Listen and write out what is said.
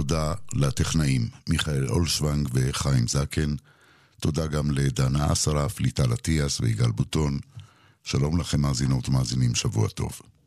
תודה לטכנאים מיכאל אולשוונג וחיים זקן. תודה גם לדנה אסרף, ליטל אטיאס ויגאל בוטון. שלום לכם מאזינות ומאזינים, שבוע טוב.